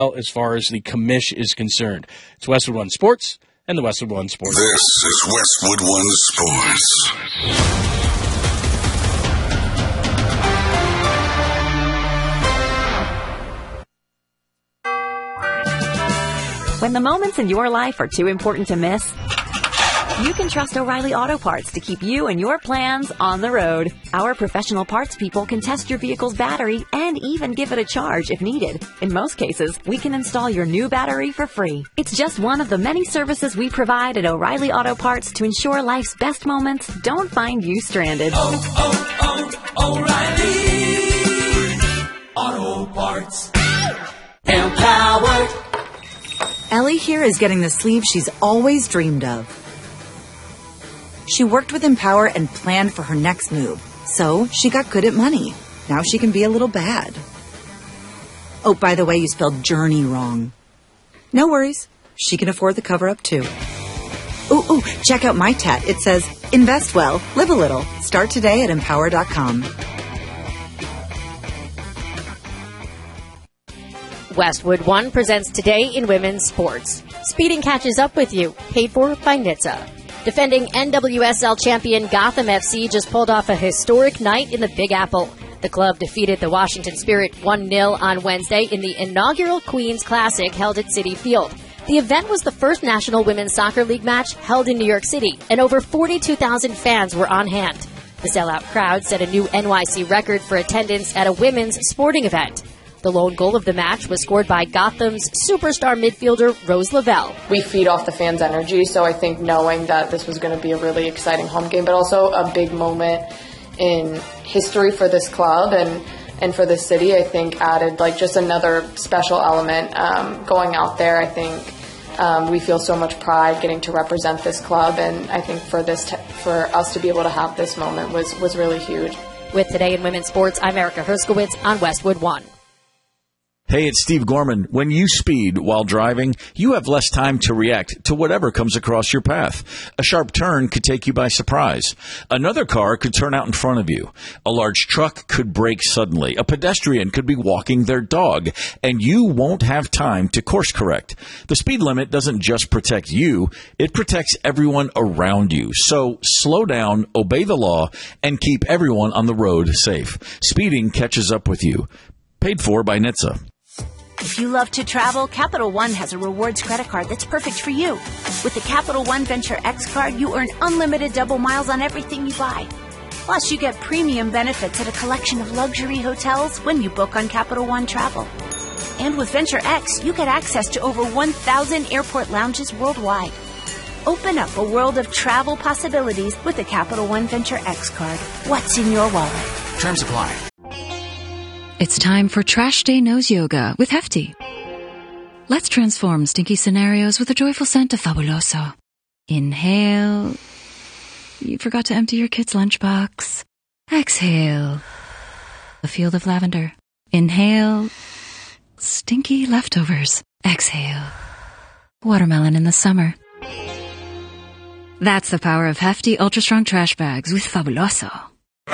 as far as the commish is concerned. It's Westwood One Sports and the Westwood One Sports. This is Westwood One Sports. When the moments in your life are too important to miss, you can trust O'Reilly Auto Parts to keep you and your plans on the road. Our professional parts people can test your vehicle's battery and even give it a charge if needed. In most cases, we can install your new battery for free. It's just one of the many services we provide at O'Reilly Auto Parts to ensure life's best moments don't find you stranded. O'Reilly Auto Parts. Empowered. Ellie here is getting the sleeve she's always dreamed of. She worked with Empower and planned for her next move, so she got good at money. Now she can be a little bad. Oh, by the way, you spelled journey wrong. No worries. She can afford the cover-up, too. Ooh, check out my tat. It says, invest well, live a little. Start today at Empower.com. Westwood One presents Today in Women's Sports. Speeding catches up with you, paid for by NHTSA. Defending NWSL champion Gotham FC just pulled off a historic night in the Big Apple. The club defeated the Washington Spirit 1-0 on Wednesday in the inaugural Queens Classic held at Citi Field. The event was the first National Women's Soccer League match held in New York City, and over 42,000 fans were on hand. The sellout crowd set a new NYC record for attendance at a women's sporting event. The lone goal of the match was scored by Gotham's superstar midfielder, Rose Lavelle. We feed off the fans' energy, so I think knowing that this was going to be a really exciting home game, but also a big moment in history for this club and for this city, I think added like just another special element. Going out there, I think we feel so much pride getting to represent this club, and I think for us to be able to have this moment was really huge. With Today in Women's Sports, I'm Erica Herskowitz on Westwood One. Hey, it's Steve Gorman. When you speed while driving, you have less time to react to whatever comes across your path. A sharp turn could take you by surprise. Another car could turn out in front of you. A large truck could brake suddenly. A pedestrian could be walking their dog, and you won't have time to course correct. The speed limit doesn't just protect you, it protects everyone around you. So slow down, obey the law, and keep everyone on the road safe. Speeding catches up with you. Paid for by NHTSA. If you love to travel, Capital One has a rewards credit card that's perfect for you. With the Capital One Venture X card, you earn unlimited double miles on everything you buy. Plus, you get premium benefits at a collection of luxury hotels when you book on Capital One Travel. And with Venture X, you get access to over 1,000 airport lounges worldwide. Open up a world of travel possibilities with the Capital One Venture X card. What's in your wallet? Terms apply. It's time for Trash Day Nose Yoga with Hefty. Let's transform stinky scenarios with a joyful scent of Fabuloso. Inhale. You forgot to empty your kid's lunchbox. Exhale. A field of lavender. Inhale. Stinky leftovers. Exhale. Watermelon in the summer. That's the power of Hefty Ultra Strong Trash Bags with Fabuloso.